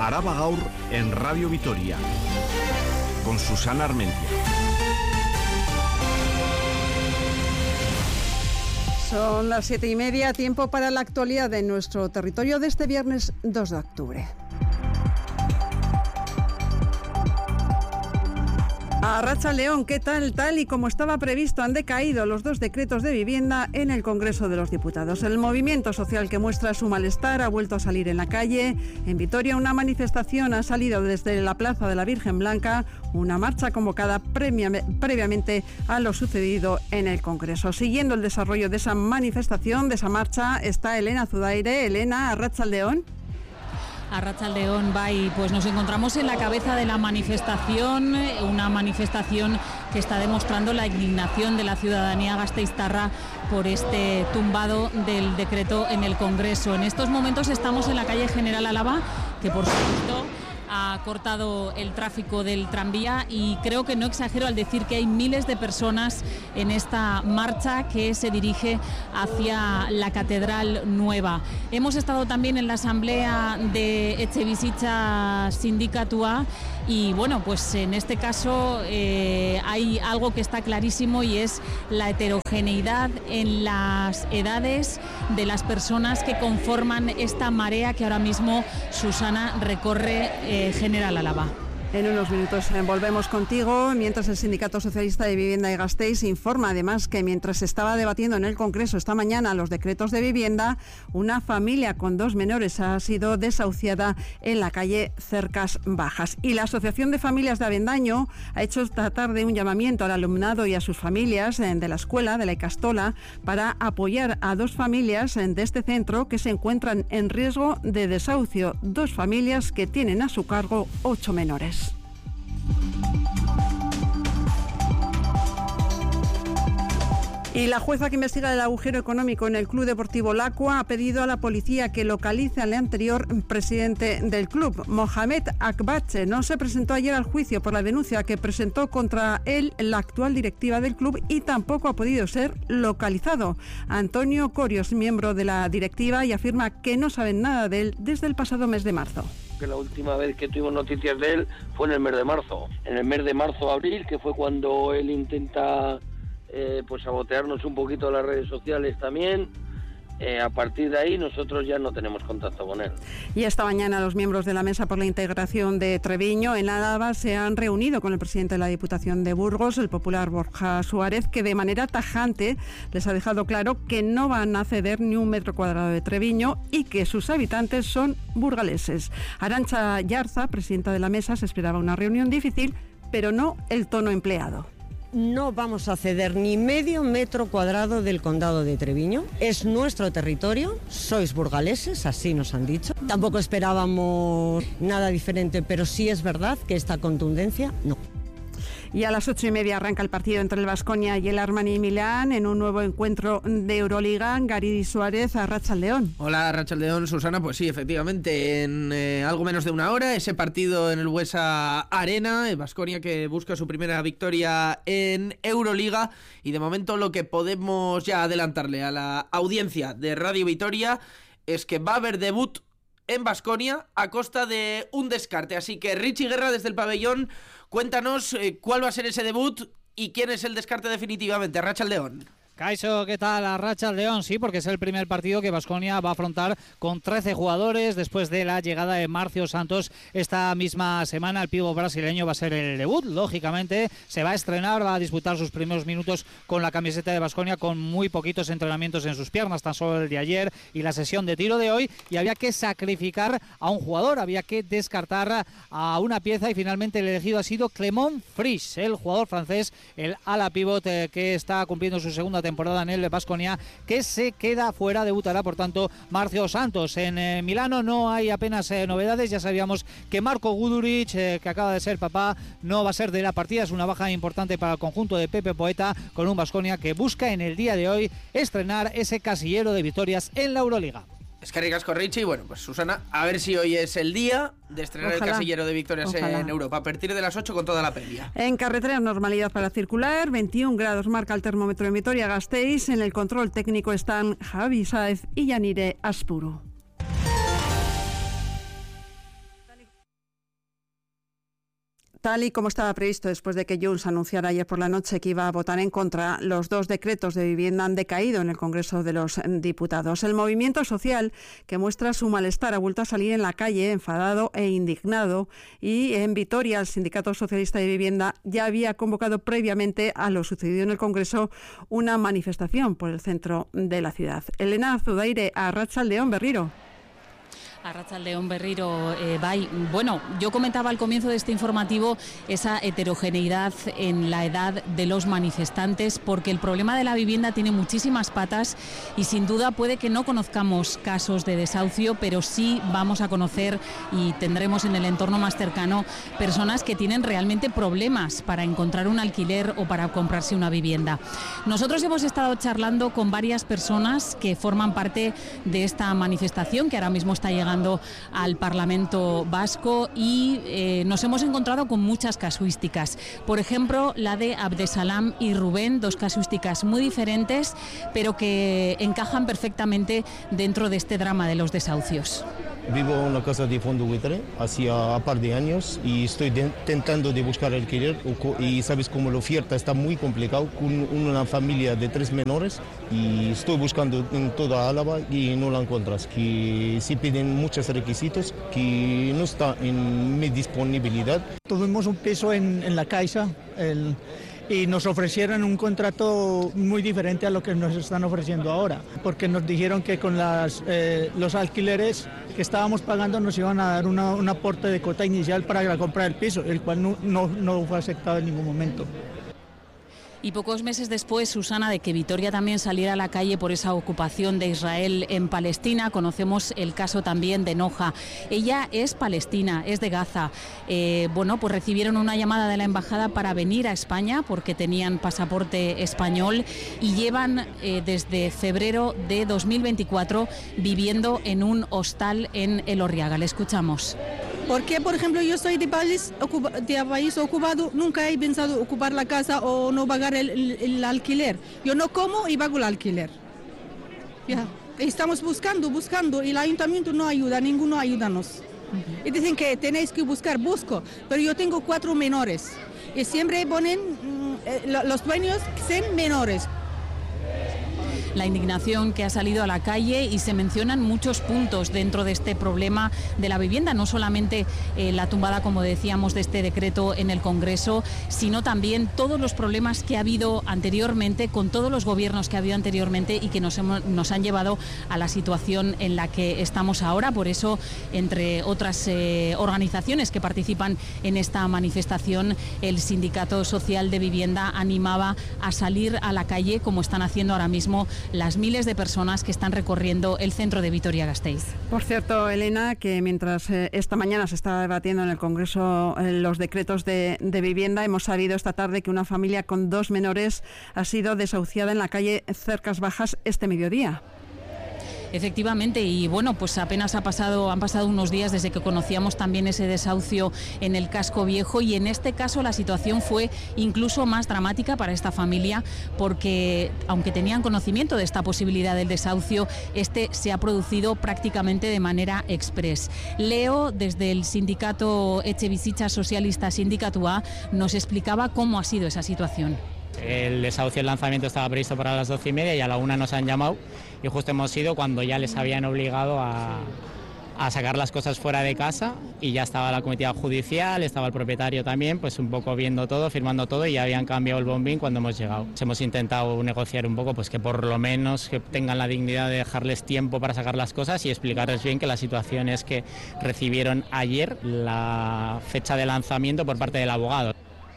Araba Gaur en Radio Vitoria, con Susana Armentia. Son las 7:30, tiempo para la actualidad de nuestro territorio de este viernes 2 de octubre. Arratsaldeon, ¿qué tal? Tal y como estaba previsto, han decaído los 2 decretos de vivienda en el Congreso de los Diputados. El movimiento social que muestra su malestar ha vuelto a salir en la calle. En Vitoria, una manifestación ha salido desde la Plaza de la Virgen Blanca, una marcha convocada previamente a lo sucedido en el Congreso. Siguiendo el desarrollo de esa manifestación, de esa marcha, está Elena Zudaire. Elena, arratsaldeon. Arratsaldeon, bai, pues nos encontramos en la cabeza de la manifestación, una manifestación que está demostrando la indignación de la ciudadanía gasteiztarra por este tumbado del decreto en el Congreso. En estos momentos estamos en la calle General Álava, que por supuesto ha cortado el tráfico del tranvía, y creo que no exagero al decir que hay miles de personas en esta marcha que se dirige hacia la Catedral Nueva. Hemos estado también en la asamblea de Etxebizitza Sindikatua y bueno, pues en este caso hay algo que está clarísimo, y es la heterogeneidad en las edades de las personas que conforman esta marea que ahora mismo, Susana, recorre General Álava. En unos minutos volvemos contigo, mientras el Sindicato Socialista de Vivienda de Gasteiz informa además que mientras se estaba debatiendo en el Congreso esta mañana los decretos de vivienda, una familia con 2 menores ha sido desahuciada en la calle Cercas Bajas. Y la Asociación de Familias de Avendaño ha hecho esta tarde un llamamiento al alumnado y a sus familias de la escuela, de la Ikastola, para apoyar a 2 familias de este centro que se encuentran en riesgo de desahucio. 2 familias que tienen a su cargo 8 menores. Y la jueza que investiga el agujero económico en el Club Deportivo Lacua ha pedido a la policía que localice al anterior presidente del club, Mohamed Akbache. No se presentó ayer al juicio por la denuncia que presentó contra él la actual directiva del club, y tampoco ha podido ser localizado. Antonio Corios, miembro de la directiva, y afirma que no saben nada de él desde el pasado mes de marzo. Que la última vez que tuvimos noticias de él fue en el mes de marzo. En el mes de marzo-abril, que fue cuando él intenta pues sabotearnos un poquito las redes sociales también. A partir de ahí nosotros ya no tenemos contacto con él. Y esta mañana los miembros de la Mesa por la Integración de Treviño en Álava se han reunido con el presidente de la Diputación de Burgos, el popular Borja Suárez, que de manera tajante les ha dejado claro que no van a ceder ni 1 metro cuadrado de Treviño y que sus habitantes son burgaleses. Arantxa Yarza, presidenta de la Mesa, se esperaba una reunión difícil, pero no el tono empleado. No vamos a ceder ni medio metro cuadrado del condado de Treviño. Es nuestro territorio, sois burgaleses, así nos han dicho. Tampoco esperábamos nada diferente, pero sí es verdad que esta contundencia no. Y a las 8:30 arranca el partido entre el Baskonia y el Armani Milán en un nuevo encuentro de Euroliga. Gary Suárez, arratsaldeon. Hola, arratsaldeon, Susana. Pues sí, efectivamente, en algo menos de una hora, ese partido en el Buesa Arena, el Baskonia que busca su primera victoria en Euroliga. Y de momento lo que podemos ya adelantarle a la audiencia de Radio Vitoria es que va a haber debut en Baskonia a costa de un descarte. Así que Richie Guerra desde el pabellón, cuéntanos cuál va a ser ese debut y quién es el descarte definitivamente. Arratsaldeon. Kaixo, ¿qué tal? Arratsaldeon, sí, porque es el primer partido que Baskonia va a afrontar con 13 jugadores después de la llegada de Marcio Santos esta misma semana. El pívot brasileño va a ser el debut, lógicamente, se va a estrenar, va a disputar sus primeros minutos con la camiseta de Baskonia, con muy poquitos entrenamientos en sus piernas, tan solo el de ayer y la sesión de tiro de hoy, y había que sacrificar a un jugador, había que descartar a una pieza, y finalmente el elegido ha sido Clément Fris, el jugador francés, el ala pívot que está cumpliendo su segunda temporada en el Baskonia, que se queda fuera. Debutará por tanto Marcio Santos. En Milano no hay apenas novedades, ya sabíamos que Marko Guduric, que acaba de ser papá, no va a ser de la partida, es una baja importante para el conjunto de Pepe Poeta, con un Baskonia que busca en el día de hoy estrenar ese casillero de victorias en la Euroliga. Es que ricasco, Richie. Bueno, pues Susana, a ver si hoy es el día de estrenar el casillero de victorias en Europa, a partir de las 8 con toda la previa. En carreteras, normalidad para circular, 21 grados marca el termómetro en Vitoria-Gasteiz. En el control técnico están Javi Sáez y Yanire Aspuru. Tal y como estaba previsto después de que Junts anunciara ayer por la noche que iba a votar en contra, los 2 decretos de vivienda han decaído en el Congreso de los Diputados. El movimiento social, que muestra su malestar, ha vuelto a salir en la calle enfadado e indignado, y en Vitoria el Sindicato Socialista de Vivienda ya había convocado previamente a lo sucedido en el Congreso una manifestación por el centro de la ciudad. Elena Zudaire, Arratsaldeon Berriro. Arratsaldeon Berriro, bueno, yo comentaba al comienzo de este informativo esa heterogeneidad en la edad de los manifestantes, porque el problema de la vivienda tiene muchísimas patas y sin duda puede que no conozcamos casos de desahucio, pero sí vamos a conocer y tendremos en el entorno más cercano personas que tienen realmente problemas para encontrar un alquiler o para comprarse una vivienda. Nosotros hemos estado charlando con varias personas que forman parte de esta manifestación que ahora mismo está llegando al Parlamento Vasco y nos hemos encontrado con muchas casuísticas. Por ejemplo, la de Abdesalam y Rubén, 2 casuísticas muy diferentes, pero que encajan perfectamente dentro de este drama de los desahucios. Vivo en una casa de fondo buitre hacía un par de años y estoy intentando de buscar alquiler y sabes cómo la oferta está muy complicado con una familia de 3 menores y estoy buscando en toda Álava y no la encuentras, que sí piden muchos requisitos que no está en mi disponibilidad. Tuvimos un piso en la Caixa y nos ofrecieron un contrato muy diferente a lo que nos están ofreciendo ahora, porque nos dijeron que con los alquileres que estábamos pagando nos iban a dar un aporte de cuota inicial para comprar el piso, el cual no fue aceptado en ningún momento. Y pocos meses después, Susana, de que Vitoria también saliera a la calle por esa ocupación de Israel en Palestina, conocemos el caso también de Noja. Ella es palestina, es de Gaza. Pues recibieron una llamada de la embajada para venir a España porque tenían pasaporte español y llevan desde febrero de 2024 viviendo en un hostal en Elorriaga. Le escuchamos. Porque, por ejemplo, yo soy de país ocupado, nunca he pensado ocupar la casa o no pagar el alquiler. Yo no como y pago el alquiler. Ya. Estamos buscando y el ayuntamiento no ayuda, ninguno ayúdanos. Y dicen que tenéis que busco, pero yo tengo 4 menores y siempre ponen los dueños que son menores. La indignación que ha salido a la calle y se mencionan muchos puntos dentro de este problema de la vivienda, no solamente la tumbada, como decíamos, de este decreto en el Congreso, sino también todos los problemas que ha habido anteriormente, con todos los gobiernos que ha habido anteriormente y que nos han llevado a la situación en la que estamos ahora. Por eso, entre otras organizaciones que participan en esta manifestación, el Sindicato Social de Vivienda animaba a salir a la calle, como están haciendo ahora mismo las miles de personas que están recorriendo el centro de Vitoria-Gasteiz. Por cierto, Elena, que mientras esta mañana se estaba debatiendo en el Congreso los decretos de vivienda, hemos sabido esta tarde que una familia con 2 menores ha sido desahuciada en la calle Cercas Bajas este mediodía. Efectivamente, y bueno, pues apenas han pasado unos días desde que conocíamos también ese desahucio en el casco viejo, y en este caso la situación fue incluso más dramática para esta familia, porque aunque tenían conocimiento de esta posibilidad del desahucio, este se ha producido prácticamente de manera express. Leo, desde el sindicato Etxebizitza Socialista Sindikatua, nos explicaba cómo ha sido esa situación. El desahucio, el lanzamiento estaba previsto para las 12:30 y a la 1 nos han llamado y justo hemos ido cuando ya les habían obligado a sacar las cosas fuera de casa y ya estaba la comitiva judicial, estaba el propietario también, pues un poco viendo todo, firmando todo, y ya habían cambiado el bombín cuando hemos llegado. Hemos intentado negociar un poco, pues que por lo menos que tengan la dignidad de dejarles tiempo para sacar las cosas y explicarles bien que la situación es que recibieron ayer la fecha de lanzamiento por parte del abogado.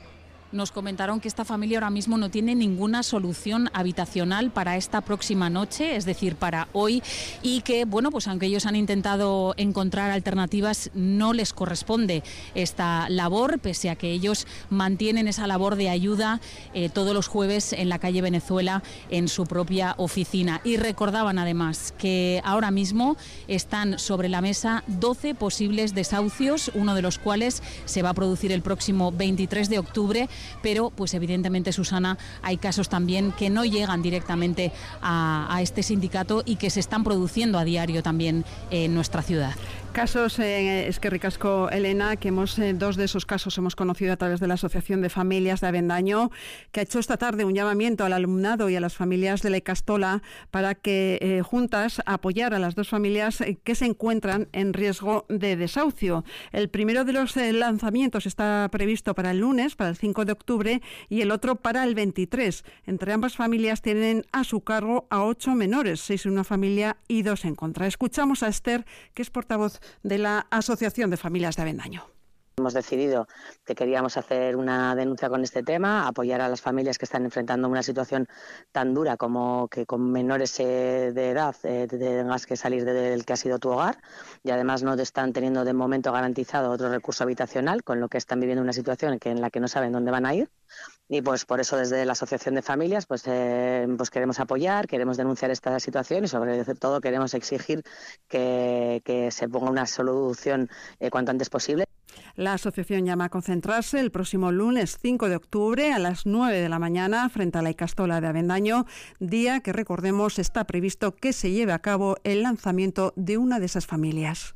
Nos comentaron que esta familia ahora mismo no tiene ninguna solución habitacional para esta próxima noche, es decir, para hoy, y que, bueno, pues aunque ellos han intentado encontrar alternativas, no les corresponde esta labor, pese a que ellos mantienen esa labor de ayuda todos los jueves en la calle Venezuela, en su propia oficina. Y recordaban además que ahora mismo están sobre la mesa 12 posibles desahucios, uno de los cuales se va a producir el próximo 23 de octubre, pero pues evidentemente, Susana, hay casos también que no llegan directamente a este sindicato y que se están produciendo a diario también en nuestra ciudad. Casos, es que ricasco, Elena, que dos de esos casos hemos conocido a través de la Asociación de Familias de Avendaño, que ha hecho esta tarde un llamamiento al alumnado y a las familias de la Icastola para que juntas apoyar a las dos familias que se encuentran en riesgo de desahucio. El primero de los lanzamientos está previsto para el lunes, para el 5 de octubre, y el otro para el 23. Entre ambas familias tienen a su cargo a 8 menores, 6 en una familia y 2 en contra. Escuchamos a Esther, que es portavoz de la Asociación de Familias de Avendaño. Hemos decidido que queríamos hacer una denuncia con este tema, apoyar a las familias que están enfrentando una situación tan dura como que con menores de edad tengas que salir del que ha sido tu hogar, y además no están teniendo de momento garantizado otro recurso habitacional, con lo que están viviendo una situación en la que no saben dónde van a ir. Y pues por eso desde la Asociación de Familias pues queremos apoyar, queremos denunciar esta situación y sobre todo queremos exigir que se ponga una solución cuanto antes posible. La asociación llama a concentrarse el próximo lunes 5 de octubre a las 9 de la mañana frente a la Icastola de Avendaño, día que, recordemos, está previsto que se lleve a cabo el lanzamiento de una de esas familias.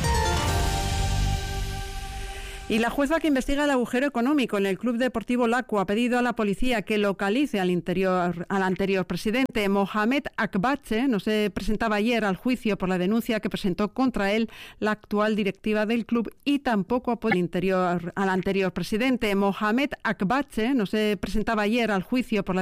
Y la jueza que investiga el agujero económico en el Club Deportivo Laku ha pedido a la policía que localice al anterior presidente. Mohamed Akbache no se presentaba ayer al juicio por la denuncia que presentó contra él la actual directiva del club y tampoco apoya al anterior presidente. Mohamed Akbache no se presentaba ayer al juicio por la